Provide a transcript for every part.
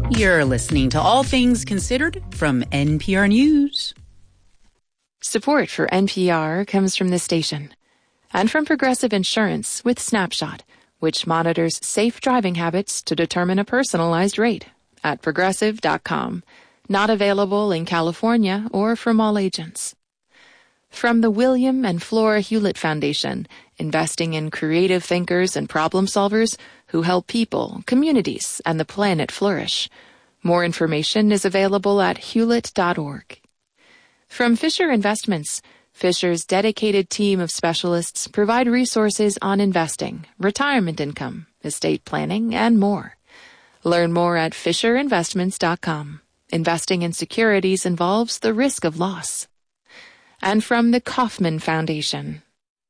You're listening to All Things Considered from NPR News. Support for NPR comes from this station and from Progressive Insurance with Snapshot, which monitors safe driving habits to determine a personalized rate at Progressive.com. Not available in California or from all agents. From the William and Flora Hewlett Foundation, investing in creative thinkers and problem solvers who help people, communities, and the planet flourish. More information is available at hewlett.org. From Fisher Investments, Fisher's dedicated team of specialists provide resources on investing, retirement income, estate planning, and more. Learn more at FisherInvestments.com. Investing in securities involves the risk of loss. And from the Kauffman Foundation.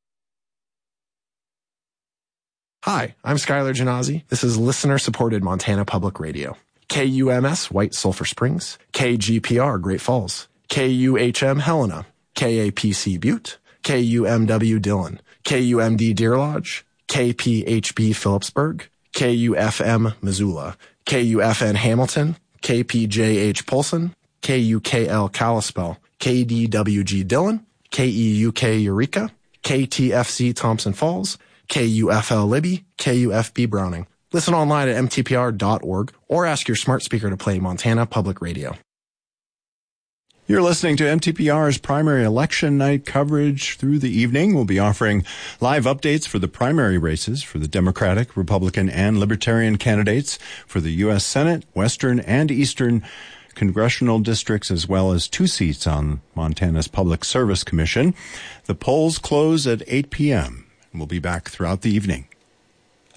Hi, I'm Skylar Genazzi. This is listener-supported Montana Public Radio. KUMS, White Sulphur Springs. KGPR, Great Falls. KUHM, Helena. KAPC, Butte. KUMW, Dillon. KUMD, Deer Lodge. KPHB, Phillipsburg. KUFM, Missoula. KUFN, Hamilton. KPJH, Polson. KUKL, Kalispell. KDWG, Dillon. KEUK, Eureka. KTFC, Thompson Falls. KUFL, Libby. KUFB, Browning. Listen online at mtpr.org or ask your smart speaker to play Montana Public Radio. You're listening to MTPR's primary election night coverage through the evening. We'll be offering live updates for the primary races for the Democratic, Republican, and Libertarian candidates for the U.S. Senate, Western, and Eastern congressional districts, as well as 2 seats on Montana's Public Service Commission. The polls close at 8 p.m. We'll be back throughout the evening.